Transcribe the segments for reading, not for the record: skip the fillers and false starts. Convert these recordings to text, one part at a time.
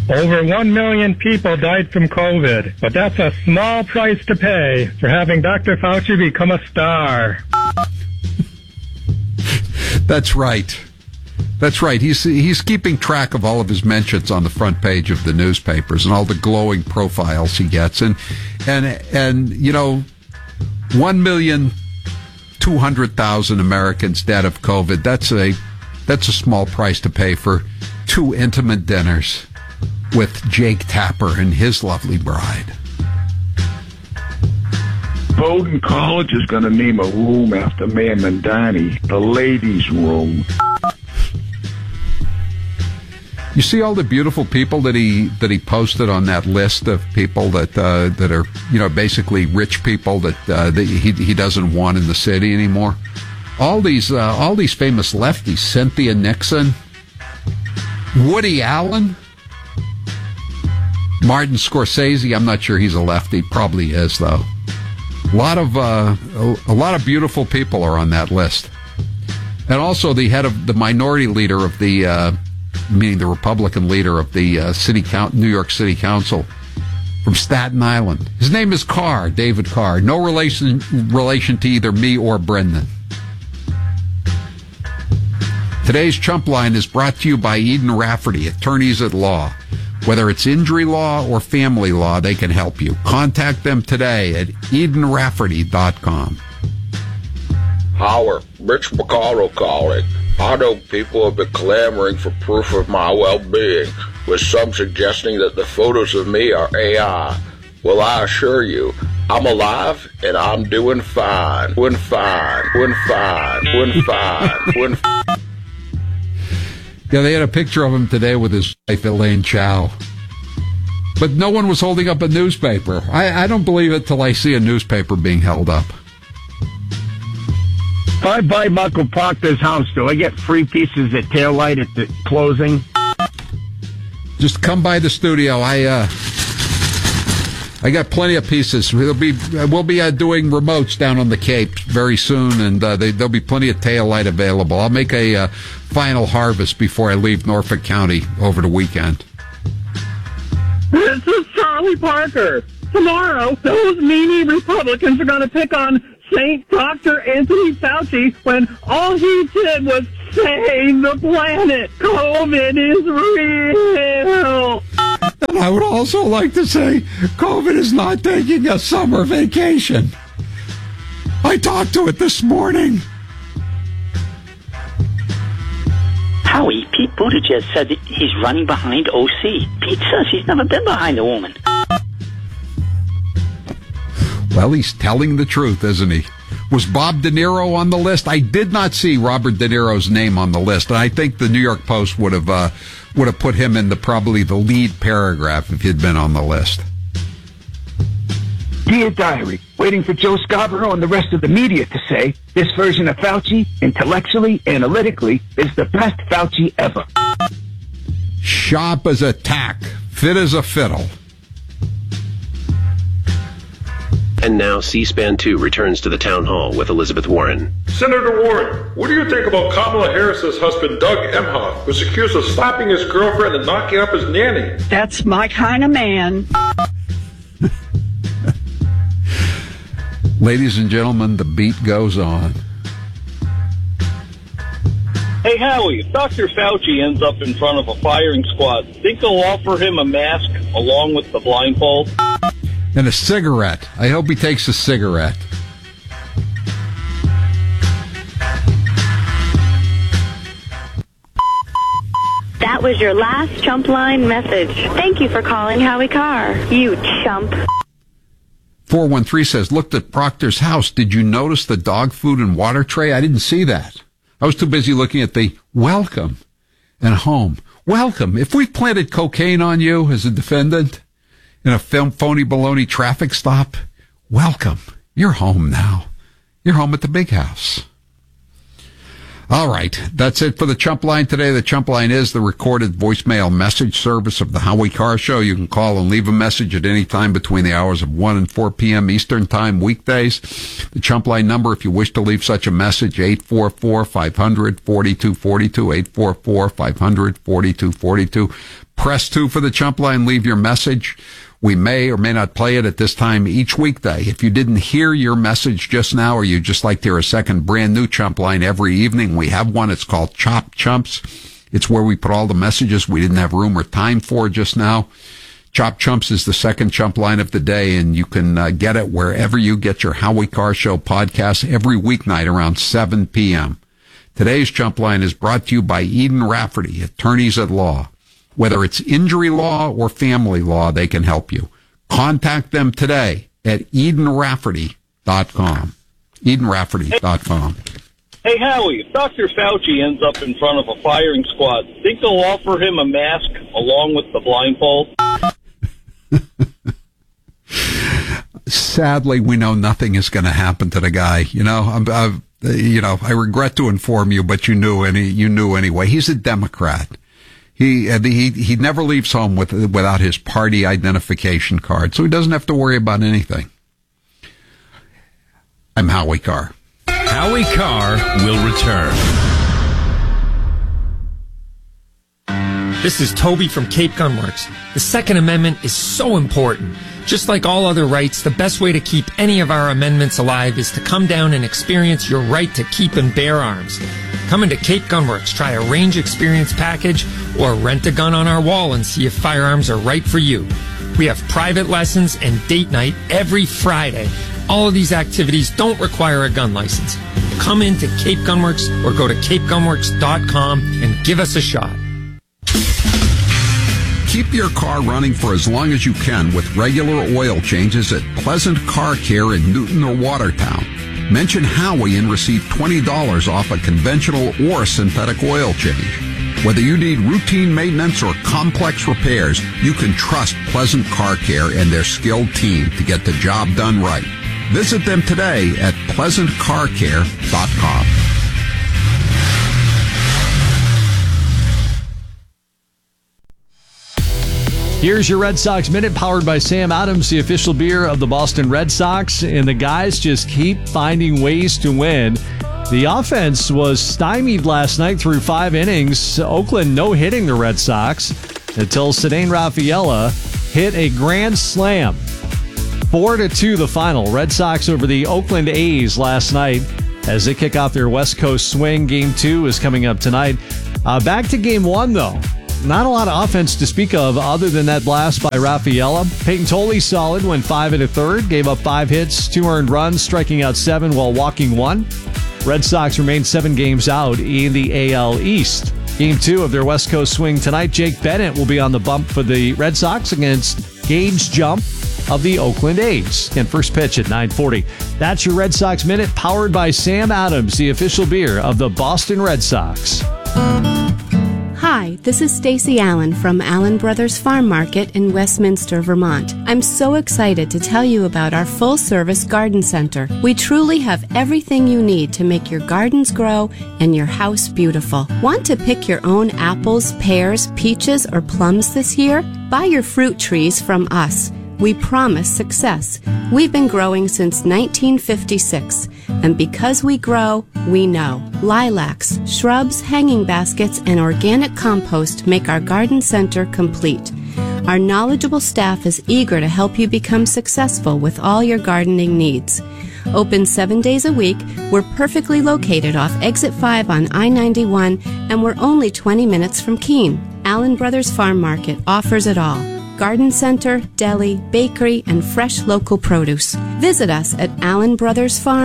Over 1 million people died from COVID, but that's a small price to pay for having Dr. Fauci become a star. That's right. That's right. He's keeping track of all of his mentions on the front page of the newspapers and all the glowing profiles he gets. And 1,200,000 Americans dead of COVID. That's a small price to pay for 2 intimate dinners with Jake Tapper and his lovely bride. Bowdoin College is going to name a room after Mayor Mandani, the ladies' room. You see all the beautiful people that he posted on that list of people that are basically rich people that he doesn't want in the city anymore. All these famous lefties: Cynthia Nixon, Woody Allen, Martin Scorsese. I'm not sure he's a lefty. Probably is though. A lot of beautiful people are on that list, and also the minority leader of the. Meaning the Republican leader of the New York City Council from Staten Island. His name is Carr, David Carr. No relation to either me or Brendan. Today's Chump Line is brought to you by Eden Rafferty, attorneys at law. Whether it's injury law or family law, they can help you. Contact them today at EdenRafferty.com. Howard, Rich McConnell calling. I know people have been clamoring for proof of my well-being, with some suggesting that the photos of me are AI. Well, I assure you, I'm alive and I'm doing fine. Doing fine. Yeah, they had a picture of him today with his wife, Elaine Chao. But no one was holding up a newspaper. I don't believe it till I see a newspaper being held up. If I buy Michael Proctor's house, do I get free pieces of taillight at the closing? Just come by the studio. I got plenty of pieces. We'll be doing remotes down on the Cape very soon, and there'll be plenty of taillight available. I'll make a final harvest before I leave Norfolk County over the weekend. This is Charlie Parker. Tomorrow, those meanie Republicans are going to pick on St. Dr. Anthony Fauci when all he did was save the planet. COVID is real. And I would also like to say COVID is not taking a summer vacation. I talked to it this morning. Howie, Pete Buttigieg said that he's running behind OC. Pete says he's never been behind a woman. Well, he's telling the truth, isn't he? Was Bob De Niro on the list? I did not see Robert De Niro's name on the list, and I think the New York Post would have put him in probably the lead paragraph if he'd been on the list. Dear Diary, waiting for Joe Scarborough and the rest of the media to say this version of Fauci, intellectually, analytically, is the best Fauci ever. Sharp as a tack, fit as a fiddle. And now C-SPAN 2 returns to the town hall with Elizabeth Warren. Senator Warren, what do you think about Kamala Harris's husband, Doug Emhoff, who's accused of slapping his girlfriend and knocking up his nanny? That's my kind of man. Ladies and gentlemen, the beat goes on. Hey, Howie, if Dr. Fauci ends up in front of a firing squad, think they'll offer him a mask along with the blindfold? And a cigarette. I hope he takes a cigarette. That was your last Chump Line message. Thank you for calling Howie Carr. You chump. 413 says, looked at Proctor's house. Did you notice the dog food and water tray? I didn't see that. I was too busy looking at the welcome and home. Welcome. If we planted cocaine on you as a defendant in a phony baloney traffic stop, welcome. You're home now. You're home at the big house. All right, that's it for the Chump Line today. The Chump Line is the recorded voicemail message service of the Howie Carr Show. You can call and leave a message at any time between the hours of 1 and 4 p.m. Eastern Time weekdays. The Chump Line number, if you wish to leave such a message, 844-500-4242, 844-500-4242. Press 2 for the Chump Line. Leave your message. We may or may not play it at this time each weekday. If you didn't hear your message just now, or you'd just like to hear a second brand new Chump Line every evening, we have one. It's called Chop Chumps. It's where we put all the messages we didn't have room or time for just now. Chop Chumps is the second Chump Line of the day, and you can get it wherever you get your Howie Carr Show podcast every weeknight around 7 p.m. Today's Chump Line is brought to you by Eden Rafferty, attorneys at law. Whether it's injury law or family law, they can help you. Contact them today at EdenRafferty.com. EdenRafferty.com. Hey, Howie, if Dr. Fauci ends up in front of a firing squad, think they'll offer him a mask along with the blindfold? Sadly, we know nothing is going to happen to the guy. I regret to inform you, but you knew anyway. He's a Democrat. He never leaves home without his party identification card, so he doesn't have to worry about anything. I'm Howie Carr. Howie Carr will return. This is Toby from Cape Gun Works. The Second Amendment is so important. Just like all other rights, the best way to keep any of our amendments alive is to come down and experience your right to keep and bear arms. Come into Cape Gun Works, try a range experience package, or rent a gun on our wall and see if firearms are right for you. We have private lessons and date night every Friday. All of these activities don't require a gun license. Come into Cape Gun Works or go to capegunworks.com and give us a shot. Keep your car running for as long as you can with regular oil changes at Pleasant Car Care in Newton or Watertown. Mention Howie and receive $20 off a conventional or synthetic oil change. Whether you need routine maintenance or complex repairs, you can trust Pleasant Car Care and their skilled team to get the job done right. Visit them today at PleasantCarCare.com. Here's your Red Sox Minute, powered by Sam Adams, the official beer of the Boston Red Sox. And the guys just keep finding ways to win. The offense was stymied last night through 5 innings. Oakland no-hitting the Red Sox until Ceddanne Rafaela hit a grand slam. 4-2 the final. Red Sox over the Oakland A's last night as they kick off their West Coast swing. Game 2 is coming up tonight. Back to Game 1, though. Not a lot of offense to speak of other than that blast by Rafaela. Peyton Tolley solid, went 5 1/3, gave up 5 hits, 2 earned runs, striking out 7 while walking 1. Red Sox remain 7 games out in the AL East. Game 2 of their West Coast swing tonight. Jake Bennett will be on the bump for the Red Sox against Gage Jump of the Oakland A's. And first pitch at 9:40. That's your Red Sox Minute, powered by Sam Adams, the official beer of the Boston Red Sox. Hi, this is Stacy Allen from Allen Brothers Farm Market in Westminster, Vermont. I'm so excited to tell you about our full-service garden center. We truly have everything you need to make your gardens grow and your house beautiful. Want to pick your own apples, pears, peaches, or plums this year? Buy your fruit trees from us. We promise success. We've been growing since 1956, and because we grow, we know. Lilacs, shrubs, hanging baskets, and organic compost make our garden center complete. Our knowledgeable staff is eager to help you become successful with all your gardening needs. Open 7 days a week, we're perfectly located off Exit 5 on I-91, and we're only 20 minutes from Keene. Allen Brothers Farm Market offers it all. Garden center, deli, bakery, and fresh local produce. Visit us at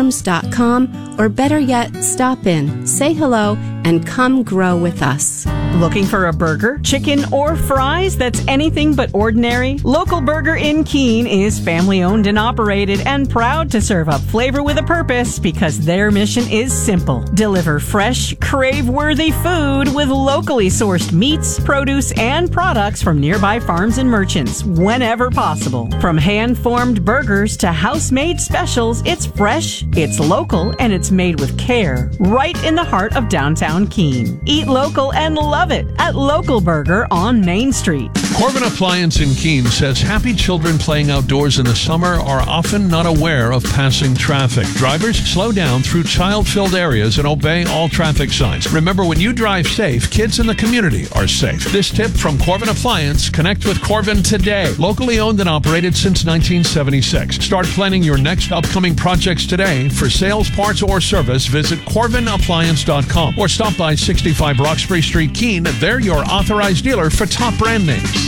allenbrothersfarms.com, or better yet, stop in, say hello, and come grow with us. Looking for a burger, chicken, or fries that's anything but ordinary? Local Burger in Keene is family-owned and operated and proud to serve up flavor with a purpose because their mission is simple. Deliver fresh, crave-worthy food with locally sourced meats, produce, and products from nearby farms and merchants whenever possible. From hand-formed burgers to house-made specials, it's fresh, it's local, and it's made with care right in the heart of downtown Keene. Eat local and love it at Local Burger on Main Street. Corbin Appliance in Keene says happy children playing outdoors in the summer are often not aware of passing traffic. Drivers, slow down through child-filled areas and obey all traffic signs. Remember, when you drive safe, kids in the community are safe. This tip from Corbin Appliance: connect with Corbin today. Locally owned and operated since 1976. Start planning your next upcoming projects today. For sales, parts, or service, visit CorbinAppliance.com or stop by 65 Roxbury Street, Keene. They're your authorized dealer for top brand names.